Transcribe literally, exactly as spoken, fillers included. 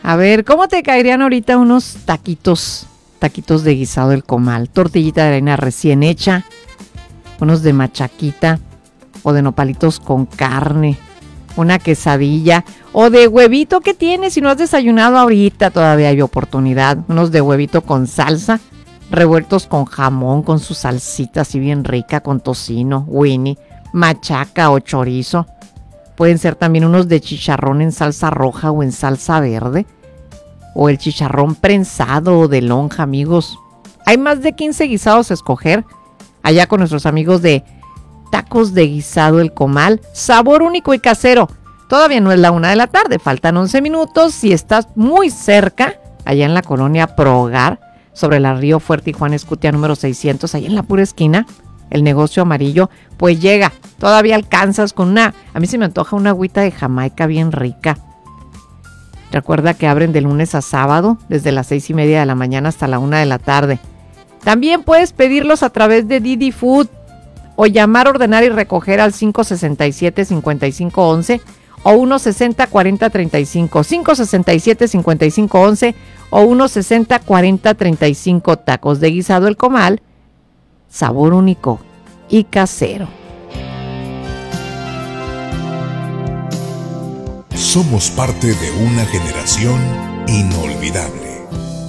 A ver, ¿cómo te caerían ahorita unos taquitos? Taquitos de guisado del comal, tortillita de harina recién hecha, unos de machaquita o de nopalitos con carne, una quesadilla o de huevito. ¿Qué tienes si no has desayunado ahorita? Todavía hay oportunidad. Unos de huevito con salsa, revueltos con jamón, con su salsita así bien rica, con tocino, Winnie, machaca o chorizo. Pueden ser también unos de chicharrón en salsa roja o en salsa verde, o el chicharrón prensado o de lonja, amigos. Hay más de quince guisados a escoger allá con nuestros amigos de Tacos de Guisado El Comal, sabor único y casero. Todavía no es la una de la tarde, faltan once minutos. Si estás muy cerca, allá en la colonia Pro Hogar, sobre la Río Fuerte y Juan Escutia número seiscientos, ahí en la pura esquina, el negocio amarillo, pues llega. Todavía alcanzas con una, a mí se me antoja una agüita de Jamaica bien rica. Recuerda que abren de lunes a sábado, desde las seis y media de la mañana hasta la una de la tarde. También puedes pedirlos a través de Didi Food o llamar, ordenar y recoger al cinco sesenta y siete, cincuenta y cinco once o uno sesenta, cuarenta, treinta y cinco. cinco sesenta y siete, cincuenta y cinco once o uno sesenta, cuarenta, treinta y cinco. Tacos de Guisado El Comal, sabor único y casero. Somos parte de una generación inolvidable.